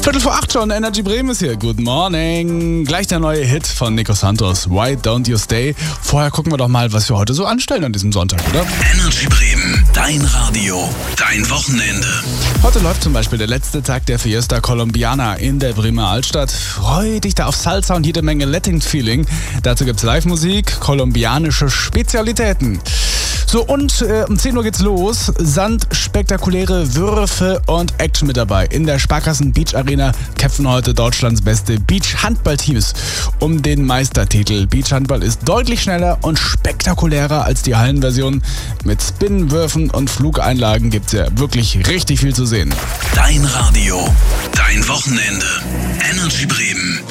7:45 schon, Energy Bremen ist hier. Good morning. Gleich der neue Hit von Nico Santos, Why Don't You Stay. Vorher gucken wir doch mal, was wir heute so anstellen an diesem Sonntag, oder? Energy Bremen, dein Radio, dein Wochenende. Heute läuft zum Beispiel der letzte Tag der Fiesta Colombiana in der Bremer Altstadt. Freu dich da auf Salsa und jede Menge Latin-Feeling. Dazu gibt's Live-Musik, kolumbianische Spezialitäten. So, und um 10 Uhr geht's los. Sand, spektakuläre Würfe und Action mit dabei. In der Sparkassen Beach Arena kämpfen heute Deutschlands beste Beach-Handball-Teams um den Meistertitel. Beach-Handball ist deutlich schneller und spektakulärer als die Hallenversion. Mit Spin-Würfen und Flugeinlagen gibt's ja wirklich richtig viel zu sehen. Dein Radio, dein Wochenende. Energy Bremen.